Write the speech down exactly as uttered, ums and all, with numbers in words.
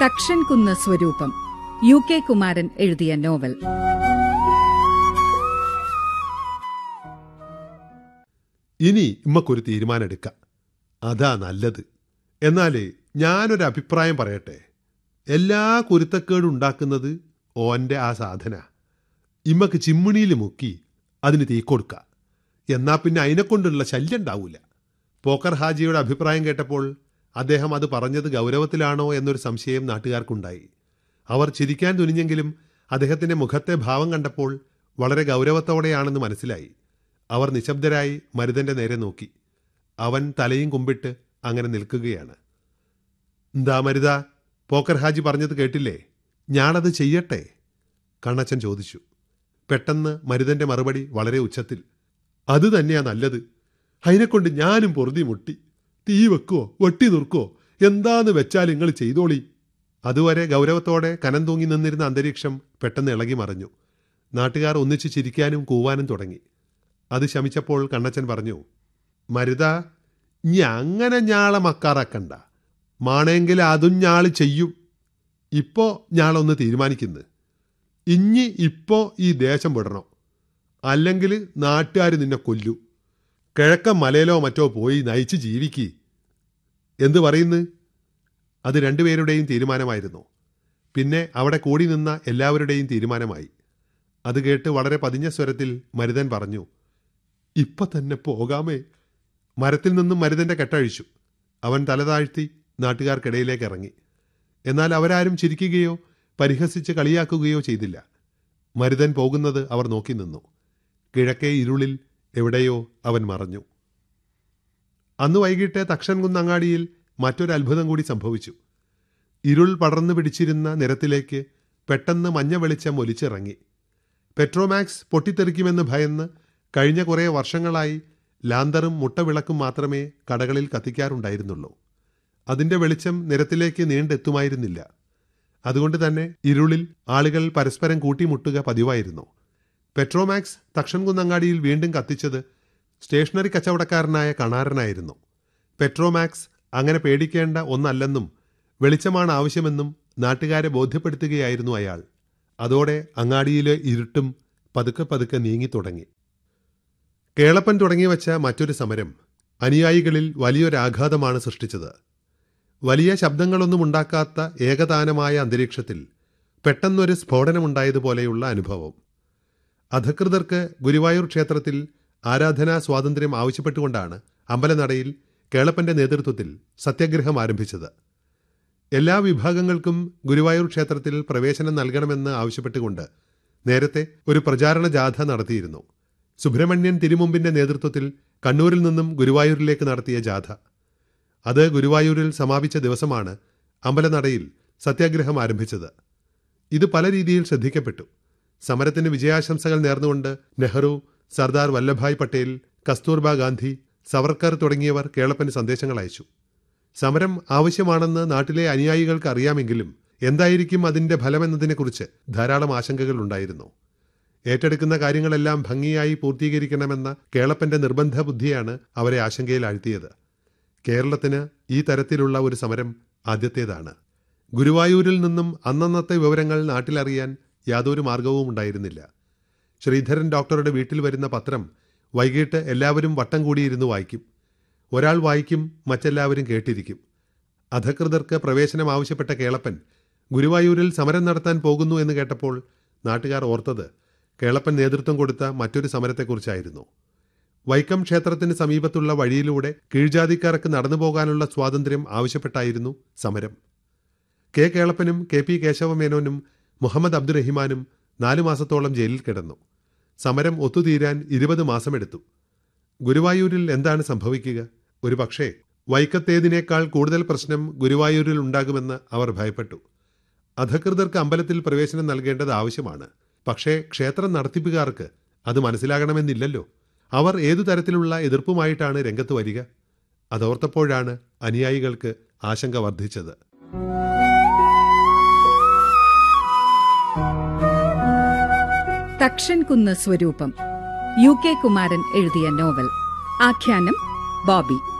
തക്ഷൻ കുന്ന് സ്വരൂപം, U K Kumaran എഴുതിയ നോവൽ. ഇനി ഇമ്മക്കൊരു തീരുമാനം എടുക്കാം, അതാ നല്ലത്. എന്നാലേ ഞാനൊരു അഭിപ്രായം പറയട്ടെ. എല്ലാ കുരുത്തക്കേടും ഉണ്ടാക്കുന്നത് ഓൻ്റെ ആ സാധന. ഇമ്മക്ക് ചിമ്മിണിയിൽ മുക്കി അതിന് തീ കൊടുക്കുക. എന്നാ പിന്നെ അതിനെക്കൊണ്ടുള്ള ശല്യം ഉണ്ടാവൂല. പോക്കർ ഹാജിയുടെ അഭിപ്രായം കേട്ടപ്പോൾ അദ്ദേഹം അത് പറഞ്ഞത് ഗൗരവത്തിലാണോ എന്നൊരു സംശയം നാട്ടുകാർക്കുണ്ടായി. അവർ ചിരിക്കാൻ തുനിഞ്ഞെങ്കിലും അദ്ദേഹത്തിൻ്റെ മുഖത്തെ ഭാവം കണ്ടപ്പോൾ വളരെ ഗൗരവത്തോടെയാണെന്ന് മനസ്സിലായി. അവർ നിശബ്ദരായി മരുതൻ്റെ നേരെ നോക്കി. അവൻ തലയും കുമ്പിട്ട് അങ്ങനെ നിൽക്കുകയാണ്. എന്താ മരുത, പോക്കർ ഹാജി പറഞ്ഞത് കേട്ടില്ലേ? ഞാനത് ചെയ്യട്ടെ? കണ്ണച്ചൻ ചോദിച്ചു. പെട്ടെന്ന് മരുതൻ്റെ മറുപടി വളരെ ഉച്ചത്തിൽ. അത് തന്നെയാ നല്ലത്. അതിനെക്കൊണ്ട് ഞാനും പൊറുതി മുട്ടി. തീ വെക്കുവോ വെട്ടി നുറുക്കോ എന്താന്ന് വെച്ചാൽ നിങ്ങൾ ചെയ്തോളി. അതുവരെ ഗൗരവത്തോടെ കനം തൂങ്ങി നിന്നിരുന്ന അന്തരീക്ഷം പെട്ടെന്ന് ഇളകി മറിഞ്ഞു. നാട്ടുകാർ ഒന്നിച്ച് ചിരിക്കാനും കൂവാനും തുടങ്ങി. അത് ശമിച്ചപ്പോൾ കണ്ണച്ചൻ പറഞ്ഞു, മരുത, ഇനി അങ്ങനെ ഞാളെ മക്കാറാക്കണ്ട. മാണെങ്കിൽ അതും ഞാള് ചെയ്യും. ഇപ്പോ ഞാളൊന്ന് തീരുമാനിക്കുന്നു. ഇഞ്ഞി ഇപ്പോ ഈ ദേശം വിടണോ, അല്ലെങ്കിൽ നാട്ടുകാർ നിന്നെ കൊല്ലൂ. കിഴക്കൻ മലയിലോ മറ്റോ പോയി നയിച്ച് ജീവിക്കി. എന്തു പറയുന്നു? അത് രണ്ടുപേരുടെയും തീരുമാനമായിരുന്നു. പിന്നെ അവിടെ കൂടി നിന്ന എല്ലാവരുടെയും തീരുമാനമായി. അത് കേട്ട് വളരെ പതിഞ്ഞ സ്വരത്തിൽ മരുതൻ പറഞ്ഞു, ഇപ്പൊ തന്നെ പോകാമേ. മരത്തിൽ നിന്നും മരുതൻ്റെ കെട്ടഴിച്ചു. അവൻ തലതാഴ്ത്തി നാട്ടുകാർക്കിടയിലേക്ക് ഇറങ്ങി. എന്നാൽ അവരാരും ചിരിക്കുകയോ പരിഹസിച്ച് കളിയാക്കുകയോ ചെയ്തില്ല. മരുതൻ പോകുന്നത് അവർ നോക്കി നിന്നു. കിഴക്കേ ഇരുളിൽ എവിടെയോ അവൻ മറഞ്ഞു. അന്ന് വൈകിട്ട് തക്ഷൻ കുന്നങ്ങാടിയിൽ മറ്റൊരു അത്ഭുതം കൂടി സംഭവിച്ചു. ഇരുൾ പടർന്നു പിടിച്ചിരുന്ന നിരത്തിലേക്ക് പെട്ടെന്ന് മഞ്ഞ വെളിച്ചം ഒലിച്ചിറങ്ങി. പെട്രോമാക്സ് പൊട്ടിത്തെറിക്കുമെന്ന് ഭയന്ന് കഴിഞ്ഞ കുറേ വർഷങ്ങളായി ലാന്തറും മുട്ടവിളക്കും മാത്രമേ കടകളിൽ കത്തിക്കാറുണ്ടായിരുന്നുള്ളൂ. അതിൻ്റെ വെളിച്ചം നിരത്തിലേക്ക് നീണ്ടെത്തുമായിരുന്നില്ല. അതുകൊണ്ട് തന്നെ ഇരുളിൽ ആളുകൾ പരസ്പരം കൂട്ടിമുട്ടുക പതിവായിരുന്നു. പെട്രോമാക്സ് തക്ഷൻ കുന്നങ്ങാടിയിൽ വീണ്ടും കത്തിച്ചത് സ്റ്റേഷനറി കച്ചവടക്കാരനായ കണാരനായിരുന്നു. പെട്രോമാക്സ് അങ്ങനെ പേടിക്കേണ്ട ഒന്നല്ലെന്നും വെളിച്ചമാണ് ആവശ്യമെന്നും നാട്ടുകാരെ ബോധ്യപ്പെടുത്തുകയായിരുന്നു അയാൾ. അതോടെ അങ്ങാടിയിലെ ഇരുട്ടും പതുക്കെ പതുക്കെ നീങ്ങിത്തുടങ്ങി. കേളപ്പൻ തുടങ്ങിവെച്ച മറ്റൊരു സമരം അനുയായികളിൽ വലിയൊരാഘാതമാണ് സൃഷ്ടിച്ചത്. വലിയ ശബ്ദങ്ങളൊന്നും ഉണ്ടാക്കാത്ത ഏകതാനമായ അന്തരീക്ഷത്തിൽ പെട്ടെന്നൊരു സ്ഫോടനമുണ്ടായതുപോലെയുള്ള അനുഭവം. അധികൃതർക്ക് ഗുരുവായൂർ ക്ഷേത്രത്തിൽ ആരാധനാ സ്വാതന്ത്ര്യം ആവശ്യപ്പെട്ടുകൊണ്ടാണ് അമ്പലനടയിൽ കേളപ്പന്റെ നേതൃത്വത്തിൽ സത്യാഗ്രഹം ആരംഭിച്ചത്. എല്ലാ വിഭാഗങ്ങൾക്കും ഗുരുവായൂർ ക്ഷേത്രത്തിൽ പ്രവേശനം നൽകണമെന്ന് ആവശ്യപ്പെട്ടുകൊണ്ട് നേരത്തെ ഒരു പ്രചാരണ ജാഥ നടത്തിയിരുന്നു. സുബ്രഹ്മണ്യൻ തിരുമുമ്പിന്റെ നേതൃത്വത്തിൽ കണ്ണൂരിൽ നിന്നും ഗുരുവായൂരിലേക്ക് നടത്തിയ ജാഥ. അത് ഗുരുവായൂരിൽ സമാപിച്ച ദിവസമാണ് അമ്പലനടയിൽ സത്യാഗ്രഹം ആരംഭിച്ചത്. ഇത് പല രീതിയിൽ ശ്രദ്ധിക്കപ്പെട്ടു. സമരത്തിന് വിജയാശംസകൾ നേർന്നുകൊണ്ട് നെഹ്റു, സർദാർ വല്ലഭായ് പട്ടേൽ, കസ്തൂർബ ഗാന്ധി, സവർക്കർ തുടങ്ങിയവർ കേളപ്പന് സന്ദേശങ്ങൾ അയച്ചു. സമരം ആവശ്യമാണെന്ന് നാട്ടിലെ അനുയായികൾക്ക് അറിയാമെങ്കിലും എന്തായിരിക്കും അതിൻ്റെ ഫലമെന്നതിനെക്കുറിച്ച് ധാരാളം ആശങ്കകൾ ഉണ്ടായിരുന്നു. ഏറ്റെടുക്കുന്ന കാര്യങ്ങളെല്ലാം ഭംഗിയായി പൂർത്തീകരിക്കണമെന്ന കേളപ്പന്റെ നിർബന്ധ ബുദ്ധിയാണ് അവരെ ആശങ്കയിൽ ആഴ്ത്തിയത്. കേരളത്തിന് ഈ തരത്തിലുള്ള ഒരു സമരം ആദ്യത്തേതാണ്. ഗുരുവായൂരിൽ നിന്നും അന്നന്നത്തെ വിവരങ്ങൾ നാട്ടിലറിയാൻ യാതൊരു മാർഗവും ഉണ്ടായിരുന്നില്ല. ശ്രീധരൻ ഡോക്ടറുടെ വീട്ടിൽ വരുന്ന പത്രം വൈകിട്ട് എല്ലാവരും വട്ടം കൂടിയിരുന്ന് വായിക്കും. ഒരാൾ വായിക്കും, മറ്റെല്ലാവരും കേട്ടിരിക്കും. അധികൃതർക്ക് പ്രവേശനം ആവശ്യപ്പെട്ട കേളപ്പൻ ഗുരുവായൂരിൽ സമരം നടത്താൻ പോകുന്നു എന്ന് കേട്ടപ്പോൾ നാട്ടുകാർ ഓർത്തത് കേളപ്പൻ നേതൃത്വം കൊടുത്ത മറ്റൊരു സമരത്തെക്കുറിച്ചായിരുന്നു. വൈക്കം ക്ഷേത്രത്തിന് സമീപത്തുള്ള വഴിയിലൂടെ കീഴ്ജാതിക്കാർക്ക് നടന്നു പോകാനുള്ള സ്വാതന്ത്ര്യം ആവശ്യപ്പെട്ടായിരുന്നു സമരം. കെ കേളപ്പനും കെ പി കേശവമേനോനും മുഹമ്മദ് അബ്ദുറഹിമാനും നാലു മാസത്തോളം ജയിലിൽ കിടന്നു. സമരം ഒത്തുതീരാൻ ഇരുപത് മാസമെടുത്തു. ഗുരുവായൂരിൽ എന്താണ് സംഭവിക്കുക? ഒരു പക്ഷേ വൈക്കത്തേതിനേക്കാൾ കൂടുതൽ പ്രശ്നം ഗുരുവായൂരിൽ ഉണ്ടാകുമെന്ന് അവർ ഭയപ്പെട്ടു. അധികൃതർക്ക് അമ്പലത്തിൽ പ്രവേശനം നൽകേണ്ടത് ആവശ്യമാണ്. പക്ഷേ ക്ഷേത്രം നടത്തിപ്പുകാർക്ക് അത് മനസ്സിലാകണമെന്നില്ലല്ലോ. അവർ ഏതു തരത്തിലുള്ള എതിർപ്പുമായിട്ടാണ് രംഗത്ത് വരിക? അതോർത്തപ്പോഴാണ് അനുയായികൾക്ക് ആശങ്ക വർദ്ധിച്ചത്. തക്ഷൻ കുന്ന് സ്വരൂപം, യു കെ കുമാരൻ എഴുതിയ നോവൽ. ആഖ്യാനം ബോബി.